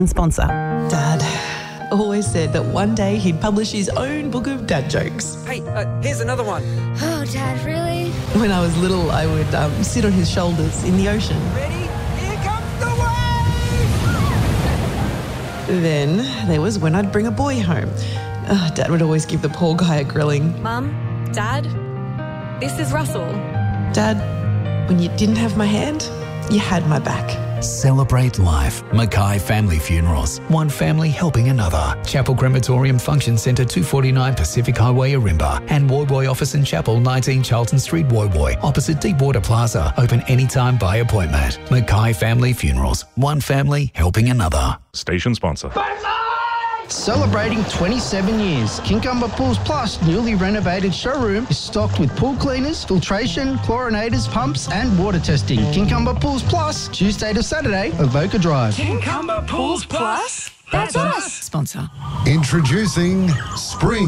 Sponsor. Dad always said that one day he'd publish his own book of dad jokes. Hey, here's another one. Oh, Dad, really? When I was little, I would sit on his shoulders in the ocean. Ready? Here comes the wave! Then there was when I'd bring a boy home. Dad would always give the poor guy a grilling. Mum, Dad, this is Russell. Dad, when you didn't have my hand, you had my back. Celebrate life. Mackay Family Funerals. One family helping another. Chapel Crematorium Function Centre, 249 Pacific Highway, Arimba. And Woy Office and Chapel, 19 Charlton Street, Woy, opposite Deepwater Plaza. Open anytime by appointment. Mackay Family Funerals. One family helping another. Station sponsor. Celebrating 27 years, Kincumber Pools Plus newly renovated showroom is stocked with pool cleaners, filtration, chlorinators, pumps and water testing. Kincumber Pools Plus, Tuesday to Saturday, Avoca Drive. Kincumber Pools Plus? That's us. Sponsor. Introducing Spring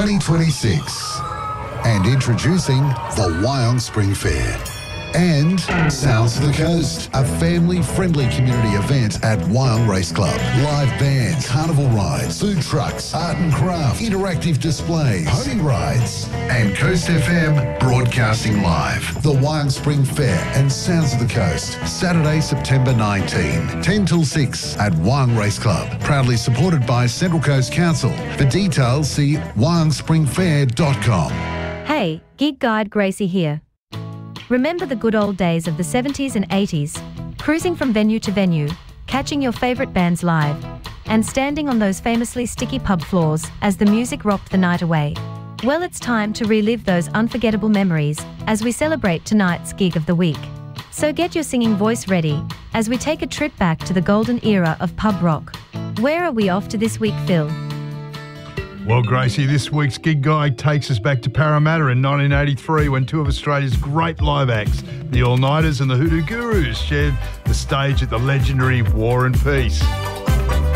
2026 and introducing the Wyong Spring Fair. And Sounds of the Coast, a family-friendly community event at Wyong Race Club. Live bands, carnival rides, food trucks, art and craft, interactive displays, pony rides, and Coast FM broadcasting live. The Wyong Spring Fair and Sounds of the Coast, Saturday, September 19, 10 till 6 at Wyong Race Club. Proudly supported by Central Coast Council. For details, see wyongspringfair.com. Hey, Gig Guide Gracie here. Remember the good old days of the 70s and 80s, cruising from venue to venue, catching your favourite bands live, and standing on those famously sticky pub floors as the music rocked the night away? Well, it's time to relive those unforgettable memories as we celebrate tonight's Gig of the Week. So get your singing voice ready as we take a trip back to the golden era of pub rock. Where are we off to this week, Phil? Well, Gracie, this week's Gig Guide takes us back to Parramatta in 1983 when two of Australia's great live acts, the All Nighters and the Hoodoo Gurus, shared the stage at the legendary War and Peace.